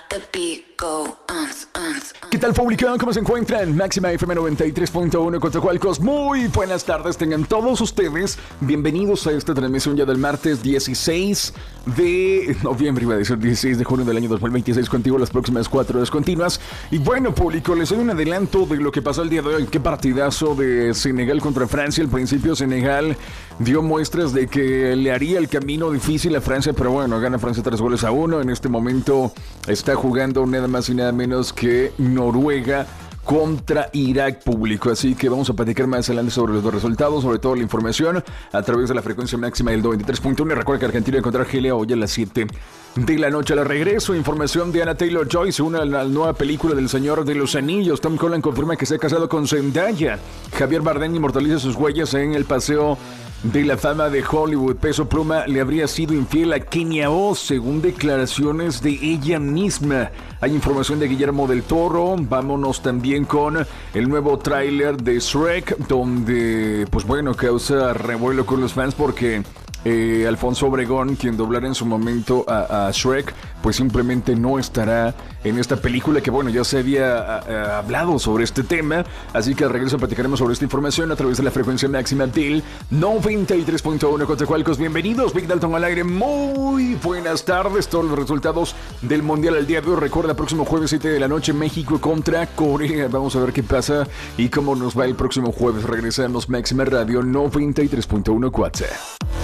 ¿Qué tal, público? ¿Cómo se encuentran? Máxima FM 93.1 Coatzacoalcos. Muy buenas tardes tengan todos ustedes. Bienvenidos a esta transmisión ya del martes 16 de noviembre, iba a decir 16 de junio del año 2026, contigo las próximas 4 horas continuas. Y bueno, público, les doy un adelanto de lo que pasó el día de hoy. Qué partidazo de Senegal contra Francia. Al principio Senegal dio muestras de que le haría el camino difícil a Francia, pero bueno, gana Francia 3-1. En este momento está jugando nada más y nada menos que Noruega contra Irak, público. Así que vamos a platicar más adelante sobre los dos resultados, sobre todo la información a través de la frecuencia máxima del 93.1. Recuerda que Argentina encontrará Argelia hoy a las 7 de la noche. Al regreso, información de Anna Taylor-Joy se une a la nueva película del Señor de los Anillos. Tom Holland confirma que se ha casado con Zendaya. Javier Bardem inmortaliza sus huellas en el paseo de la fama de Hollywood. Peso Pluma le habría sido infiel a Kenia O, según declaraciones de ella misma. Hay información de Guillermo del Toro. Vámonos también con el nuevo tráiler de Shrek, donde, pues bueno, causa revuelo con los fans porque Alfonso Obregón, quien doblara en su momento a Shrek, pues simplemente no estará en esta película, que bueno, ya se había hablado sobre este tema. Así que al regreso platicaremos sobre esta información a través de la frecuencia máxima del 93.1 Coatzacoalcos. Bienvenidos, Big Dalton al aire. Muy buenas tardes. Todos los resultados del Mundial al día de hoy. Recuerda, próximo jueves 7 de la noche, México contra Corea. Vamos a ver qué pasa y cómo nos va el próximo jueves. Regresamos Máxima Radio 93.1 Coatza.